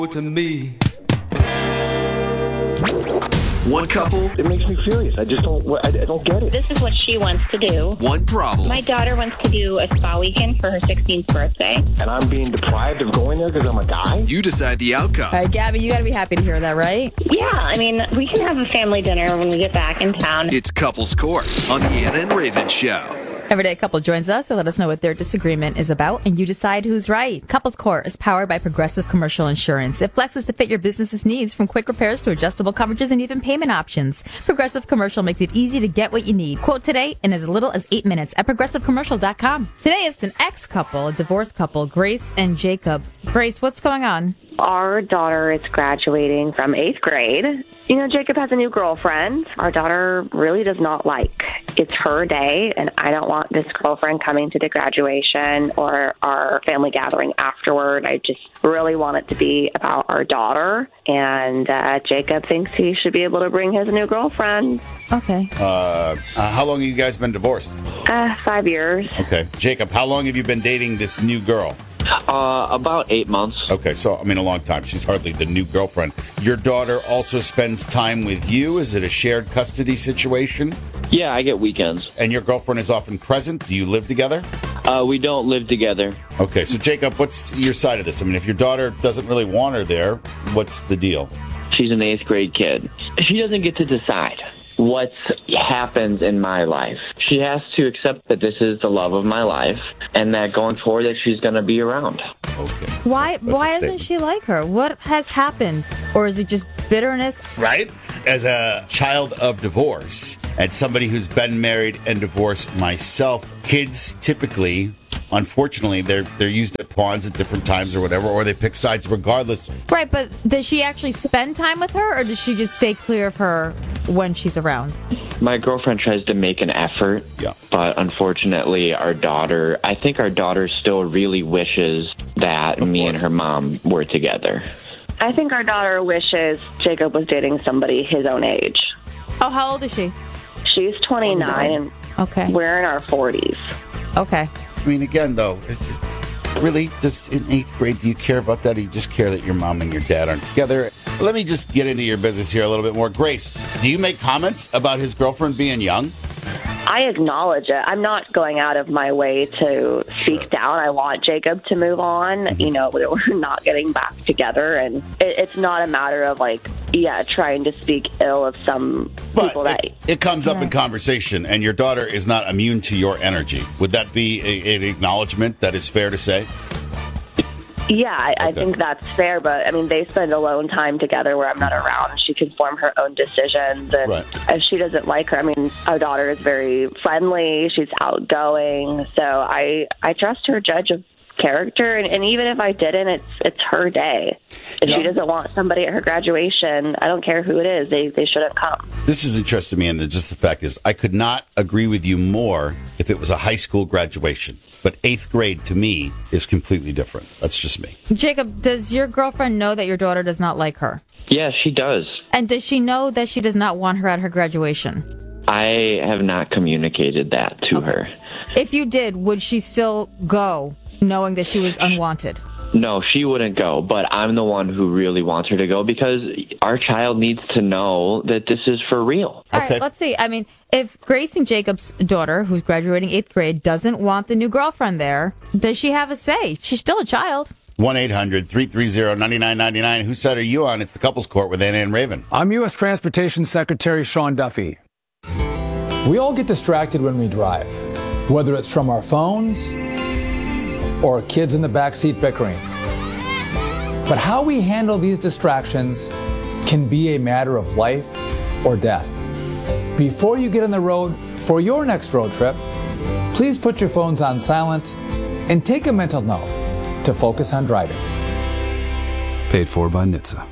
to me. One couple. It makes me furious. I don't get it. This is what she wants to do. One problem. My daughter wants to do a spa weekend for her 16th birthday. And I'm being deprived of going there because I'm a guy? You decide the outcome. All right, Gabby, you got to be happy to hear that, right? Yeah, I mean, we can have a family dinner when we get back in town. It's Couples Court on the Anna and Raven Show. Everyday Couple joins us to let us know what their disagreement is about, and you decide who's right. Couples Court is powered by Progressive Commercial Insurance. It flexes to fit your business's needs, from quick repairs to adjustable coverages and even payment options. Progressive Commercial makes it easy to get what you need. Quote today in as little as 8 minutes at progressivecommercial.com. Today it's an ex-couple, a divorced couple, Grace and Jacob. Grace, what's going on? Our daughter is graduating from 8th grade. You know, Jacob has a new girlfriend. Our daughter really does not like. It's her day, and I don't want this girlfriend coming to the graduation or our family gathering afterward. I just really want it to be about our daughter, and Jacob thinks he should be able to bring his new girlfriend. Okay. How long have you guys been divorced? 5 years. Okay. Jacob, how long have you been dating this new girl? About 8 months. Okay, so, I mean, a long time. She's hardly the new girlfriend. Your daughter also spends time with you? Is it a shared custody situation? Yeah, I get weekends. And your girlfriend is often present? Do you live together? We don't live together. Okay, so Jacob, what's your side of this? I mean, if your daughter doesn't really want her there, what's the deal? She's an 8th grade kid. She doesn't get to decide what happens in my life. She has to accept that this is the love of my life and that going forward that she's going to be around. Okay. Why doesn't she like her? What has happened? Or is it just bitterness? Right? As a child of divorce and somebody who's been married and divorced myself, kids typically, unfortunately, they're used as pawns at different times or whatever, or they pick sides regardless. Right, but does she actually spend time with her, or does she just stay clear of her when she's around? My girlfriend tries to make an effort, but unfortunately I think our daughter still really wishes that me and her mom were together. I think our daughter wishes Jacob was dating somebody his own age. Oh, how old is she? She's 29, and we're in our 40s. Okay. I mean, again, though, it's really, just in 8th grade, do you care about that, or you just care that your mom and your dad aren't together? Let me just get into your business here a little bit more. Grace, do you make comments about his girlfriend being young? I acknowledge it. I'm not going out of my way to speak down. I want Jacob to move on. Mm-hmm. You know, we're not getting back together, and it's not a matter of trying to speak ill of some people it comes up in conversation, and your daughter is not immune to your energy. Would that be an acknowledgement that is fair to say? Yeah, I think that's fair, but I mean, they spend alone time together where I'm not around. She can form her own decisions, and if she doesn't like her, I mean, our daughter is very friendly, she's outgoing, so I trust her judge of character, and even if I didn't, it's her day. If she doesn't want somebody at her graduation, I don't care who it is, they shouldn't come. This is interesting to me, and just the fact is, I could not agree with you more if it was a high school graduation. But 8th grade, to me, is completely different. That's just me. Jacob, does your girlfriend know that your daughter does not like her? Yeah, she does. And does she know that she does not want her at her graduation? I have not communicated that to her. If you did, would she still go, knowing that she was unwanted? No, she wouldn't go, but I'm the one who really wants her to go because our child needs to know that this is for real. All right, let's see. I mean, if Grace and Jacob's daughter, who's graduating 8th grade, doesn't want the new girlfriend there, does she have a say? She's still a child. 1-800-330-9999. Whose side are you on? It's the Couples Court with Anna and Raven. I'm U.S. Transportation Secretary Sean Duffy. We all get distracted when we drive, whether it's from our phones or kids in the backseat bickering. But how we handle these distractions can be a matter of life or death. Before you get on the road for your next road trip, please put your phones on silent and take a mental note to focus on driving. Paid for by NHTSA.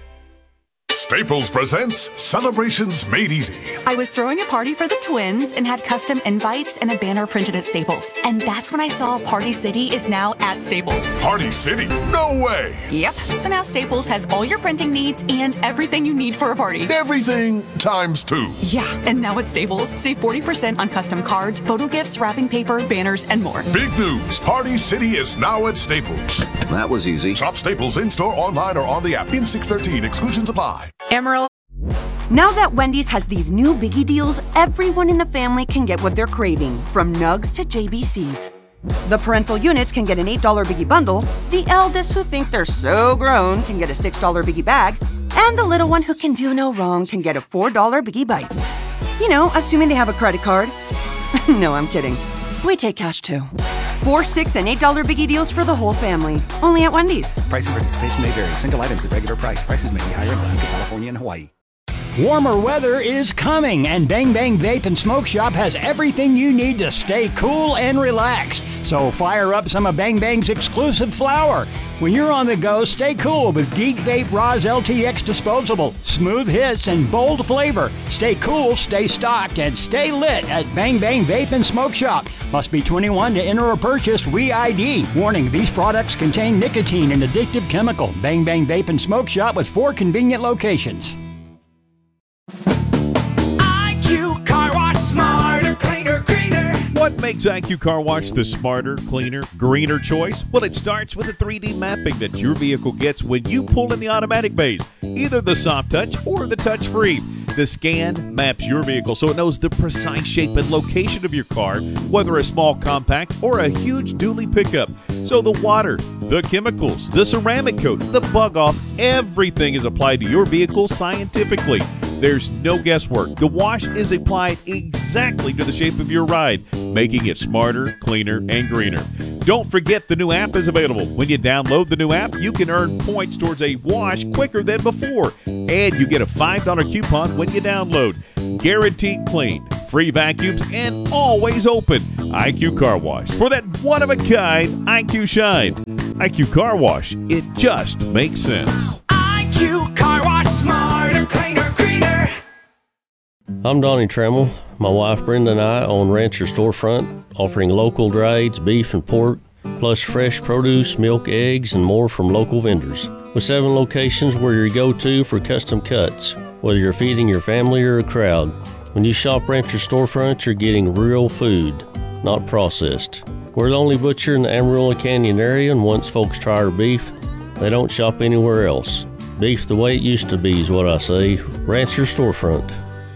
Staples presents Celebrations Made Easy. I was throwing a party for the twins and had custom invites and a banner printed at Staples. And that's when I saw Party City is now at Staples. Party City? No way! Yep. So now Staples has all your printing needs and everything you need for a party. Everything times 2. Yeah, and now at Staples, save 40% on custom cards, photo gifts, wrapping paper, banners, and more. Big news! Party City is now at Staples. That was easy. Shop Staples in-store, online, or on the app. In 613, exclusions apply. Emerald. Now that Wendy's has these new biggie deals, everyone in the family can get what they're craving, from nugs to JBCs. The parental units can get an $8 biggie bundle, the eldest who think they're so grown can get a $6 biggie bag, and the little one who can do no wrong can get a $4 biggie bites. You know, assuming they have a credit card. No, I'm kidding. We take cash too. 4, 6, and $8 biggie deals for the whole family. Only at Wendy's. Price and participation may vary. Single items at regular price. Prices may be higher in Alaska, California, and Hawaii. Warmer weather is coming, and Bang Bang Vape and Smoke Shop has everything you need to stay cool and relaxed. So fire up some of Bang Bang's exclusive flower. When you're on the go, stay cool with Geek Vape Roz LTX Disposable. Smooth hits and bold flavor. Stay cool, stay stocked, and stay lit at Bang Bang Vape and Smoke Shop. Must be 21 to enter or purchase. re-ID. Warning, these products contain nicotine and addictive chemical. Bang Bang Vape and Smoke Shop with 4 convenient locations. IQ Car Wash, smarter, cleaner, greener. What makes IQ Car Wash the smarter, cleaner, greener choice? Well, it starts with the 3D mapping that your vehicle gets when you pull in the automatic bays, either the soft touch or the touch free. The scan maps your vehicle so it knows the precise shape and location of your car, whether a small compact or a huge dually pickup. So the water, the chemicals, the ceramic coat, the bug off, everything is applied to your vehicle scientifically. There's no guesswork. The wash is applied exactly to the shape of your ride, making it smarter, cleaner, and greener. Don't forget the new app is available. When you download the new app, you can earn points towards a wash quicker than before. And you get a $5 coupon when you download. Guaranteed clean, free vacuums, and always open. IQ Car Wash. For that one-of-a-kind IQ shine. IQ Car Wash. It just makes sense. IQ Car Wash, smarter, cleaner, greener. I'm Donnie Trammell. My wife Brenda and I own Rancher Storefront, offering local drieds, beef and pork, plus fresh produce, milk, eggs, and more from local vendors. With 7 locations, we're your go-to for custom cuts, whether you're feeding your family or a crowd. When you shop Rancher Storefront, you're getting real food, not processed. We're the only butcher in the Amarillo Canyon area, and once folks try our beef, they don't shop anywhere else. Beef the way it used to be is what I say. Rancher Storefront.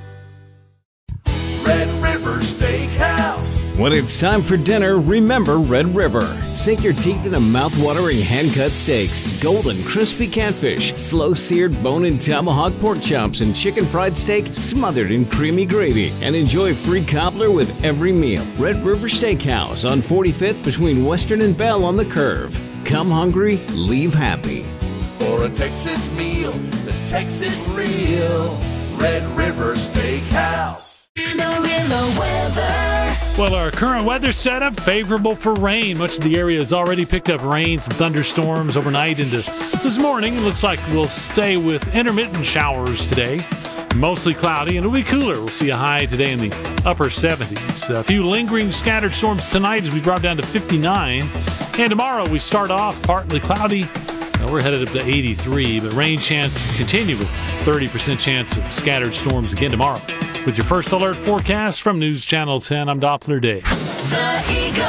Red River Steakhouse. When it's time for dinner, remember Red River. Sink your teeth into mouth-watering hand-cut steaks, golden crispy catfish, slow-seared bone-in tomahawk pork chops, and chicken fried steak smothered in creamy gravy. And enjoy free cobbler with every meal. Red River Steakhouse on 45th between Western and Bell on the Curve. Come hungry, leave happy. For a Texas meal that's Texas real. Red River Steakhouse. Amarillo weather. Well, our current weather setup favorable for rain. Much of the area has already picked up rain, some thunderstorms overnight into this morning. It looks like we'll stay with intermittent showers today. Mostly cloudy, and it'll be cooler. We'll see a high today in the upper 70s. A few lingering scattered storms tonight as we drop down to 59. And tomorrow we start off partly cloudy. We're headed up to 83, but rain chances continue with 30% chance of scattered storms again tomorrow. With your first alert forecast from News Channel 10, I'm Doppler Dave. The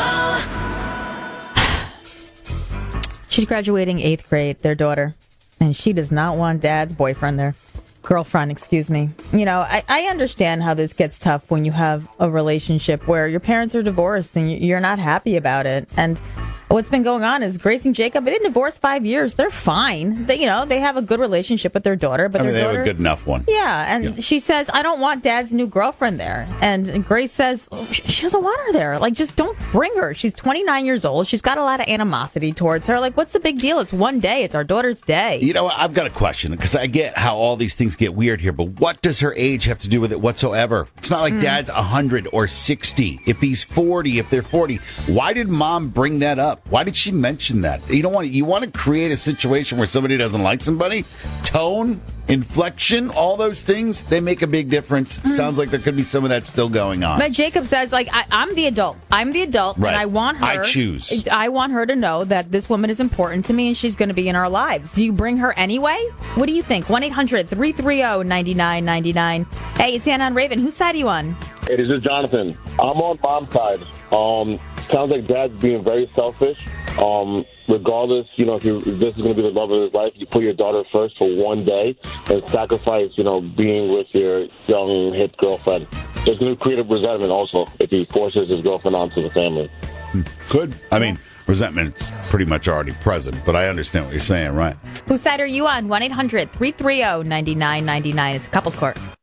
Eagle. She's graduating 8th grade, their daughter, and she does not want dad's boyfriend there. Girlfriend, excuse me. You know, I understand how this gets tough when you have a relationship where your parents are divorced and you're not happy about it. And what's been going on is Grace and Jacob, they didn't divorce 5 years. They're fine. They have a good relationship with their daughter. But they have a good enough one. Yeah, and she says, I don't want dad's new girlfriend there. And Grace says, she doesn't want her there. Like, just don't bring her. She's 29 years old. She's got a lot of animosity towards her. Like, what's the big deal? It's one day. It's our daughter's day. You know, I've got a question, because I get how all these things get weird here, but what does her age have to do with it whatsoever? It's not like dad's 100 or 60. If he's 40, if they're 40, why did mom bring that up? Why did she mention that? You want to create a situation where somebody doesn't like somebody? Tone, inflection, all those things, they make a big difference. Sounds like there could be some of that still going on. But Jacob says, like, I'm the adult. I'm the adult, right. And I want her. I choose. I want her to know that this woman is important to me and she's going to be in our lives. Do you bring her anyway? What do you think? 1-800-330-9999. Hey, it's Anna on Raven. Whose side are you on? Hey, this is Jonathan. I'm on mom's side. Sounds like dad's being very selfish. regardless, if this is going to be the love of his life, you put your daughter first for one day and sacrifice, being with your young, hip girlfriend. There's going to create a resentment also if he forces his girlfriend onto the family. Good. I mean, resentment's pretty much already present, but I understand what you're saying, right? Whose side are you on? 1-800-330-9999. It's Couples Court.